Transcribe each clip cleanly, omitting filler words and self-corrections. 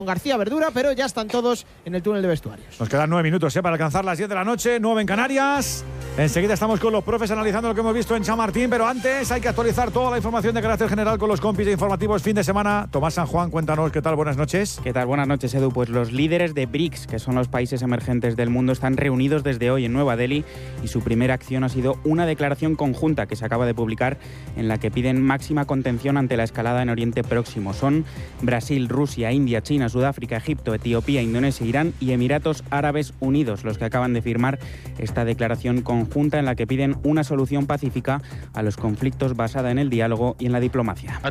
García Verdura, pero ya están todos en el túnel de vestuarios. Nos quedan 9 minutos para alcanzar las 10 de la noche, 9 en Canarias. Enseguida estamos con los profes analizando lo que hemos visto en Chamartín, pero antes hay que actualizar toda la información de carácter general con los compis de informativos fin de semana. Tomás San Juan, cuéntanos, ¿qué tal? Buenas noches. ¿Qué tal? Buenas noches, Edu. Pues los líderes de BRICS, que son los países emergentes del mundo, están reunidos desde hoy en Nueva Delhi y su primera acción ha sido una declaración conjunta que se acaba de publicar en la que piden máxima contención ante la escalada en Oriente Próximo. Son Brasil, Rusia, India, China, Sudáfrica, Egipto, Etiopía, Indonesia, Irán y Emiratos Árabes Unidos los que acaban de firmar esta declaración conjunta en la que piden una solución pacífica a los conflictos basada en el diálogo y en la diplomacia.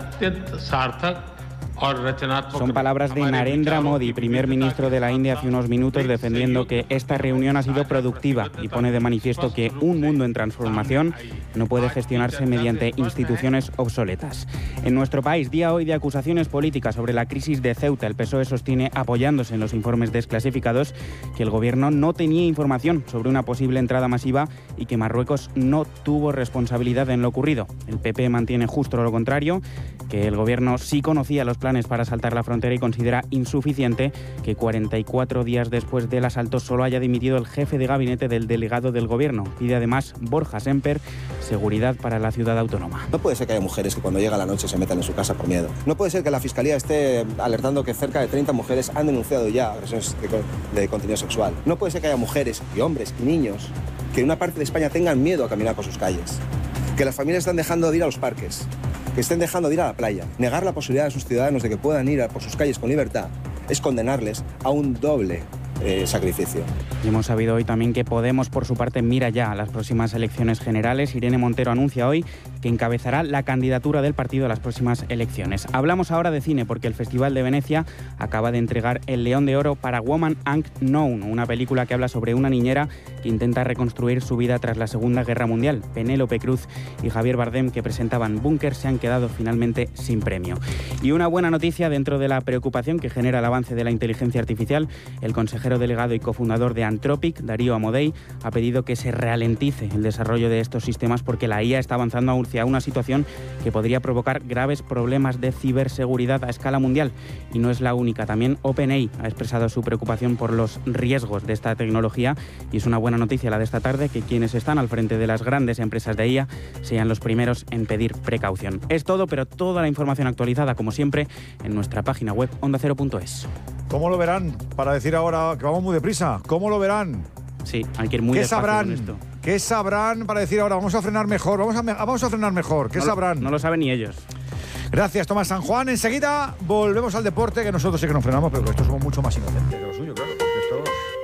Son palabras de Narendra Modi, primer ministro de la India, hace unos minutos, defendiendo que esta reunión ha sido productiva y pone de manifiesto que un mundo en transformación no puede gestionarse mediante instituciones obsoletas. En nuestro país, día hoy de acusaciones políticas sobre la crisis de Ceuta, el PSOE sostiene, apoyándose en los informes desclasificados, que el gobierno no tenía información sobre una posible entrada masiva y que Marruecos no tuvo responsabilidad en lo ocurrido. El PP mantiene justo lo contrario, que el gobierno sí conocía los planes para asaltar la frontera y considera insuficiente que 44 días después del asalto solo haya dimitido el jefe de gabinete del delegado del gobierno. Pide además Borja Semper seguridad para la ciudad autónoma. No puede ser que haya mujeres que cuando llega la noche se metan en su casa por miedo. No puede ser que la Fiscalía esté alertando que cerca de 30 mujeres han denunciado ya agresiones de contenido sexual. No puede ser que haya mujeres y hombres y niños que en una parte de España tengan miedo a caminar por sus calles. Que las familias están dejando de ir a los parques, que estén dejando de ir a la playa. Negar la posibilidad de sus ciudadanos de que puedan ir por sus calles con libertad es condenarles a un doble sacrificio. Y hemos sabido hoy también que Podemos, por su parte, mira ya a las próximas elecciones generales. Irene Montero anuncia hoy que encabezará la candidatura del partido a las próximas elecciones. Hablamos ahora de cine porque el Festival de Venecia acaba de entregar el León de Oro para Woman Unknown, una película que habla sobre una niñera que intenta reconstruir su vida tras la Segunda Guerra Mundial. Penélope Cruz y Javier Bardem, que presentaban Búnker, se han quedado finalmente sin premio. Y una buena noticia dentro de la preocupación que genera el avance de la inteligencia artificial: el consejero delegado y cofundador de Anthropic, Darío Amodei, ha pedido que se ralentice el desarrollo de estos sistemas porque la IA está avanzando hacia una situación que podría provocar graves problemas de ciberseguridad a escala mundial. Y no es la única, también OpenAI ha expresado su preocupación por los riesgos de esta tecnología y es una buena noticia la de esta tarde que quienes están al frente de las grandes empresas de IA sean los primeros en pedir precaución. Es todo, pero toda la información actualizada, como siempre, en nuestra página web ondacero.es. ¿Cómo lo verán? Para decir ahora que vamos muy deprisa. ¿Cómo lo verán? Sí, hay que ir muy despacio con esto. ¿Qué sabrán para decir ahora vamos a frenar mejor? Vamos a frenar mejor. ¿Qué sabrán? No lo saben ni ellos. Gracias, Tomás San Juan. Enseguida volvemos al deporte, que nosotros sí que nos frenamos, pero que estos somos mucho más inocentes que lo suyo, claro. Porque esto...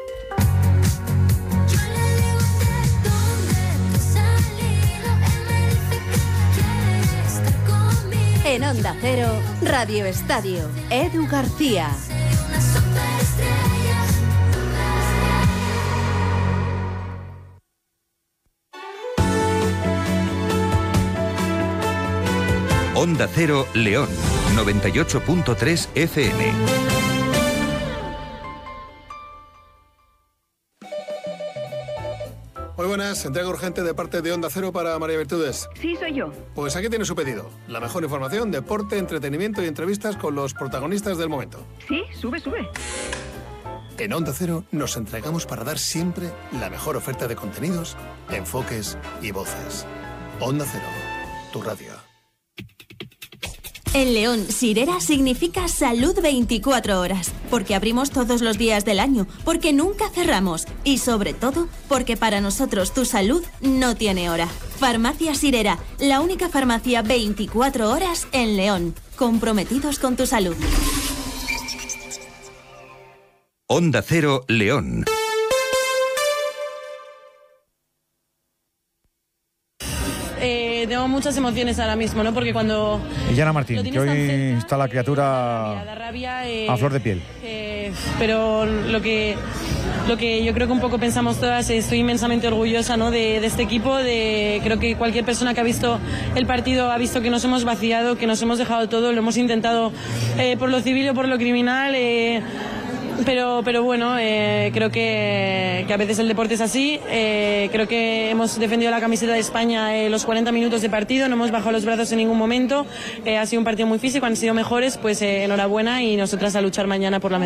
En Onda Cero, Radio Estadio, Edu García. Onda Cero León, 98.3 FM. Muy buenas, entrega urgente de parte de Onda Cero para María Virtudes. Sí, soy yo. Pues aquí tiene su pedido. La mejor información, deporte, entretenimiento y entrevistas con los protagonistas del momento. Sí, sube. En Onda Cero nos entregamos para dar siempre la mejor oferta de contenidos, enfoques y voces. Onda Cero, tu radio. En León, Sirera significa salud 24 horas, porque abrimos todos los días del año, porque nunca cerramos y sobre todo porque para nosotros tu salud no tiene hora. Farmacia Sirera, la única farmacia 24 horas en León, comprometidos con tu salud. Onda Cero León. Tengo muchas emociones ahora mismo, ¿no? Porque cuando... Illana Martín, que hoy está la criatura a flor de piel. Pero lo que yo creo que un poco pensamos todas, estoy inmensamente orgullosa, ¿no? de este equipo. Creo que cualquier persona que ha visto el partido ha visto que nos hemos vaciado, que nos hemos dejado todo, lo hemos intentado por lo civil o por lo criminal. pero bueno, creo que a veces el deporte es así. Creo que hemos defendido la camiseta de España los 40 minutos de partido, no hemos bajado los brazos en ningún momento. Ha sido un partido muy físico, han sido mejores, pues enhorabuena y nosotras a luchar mañana por la medalla.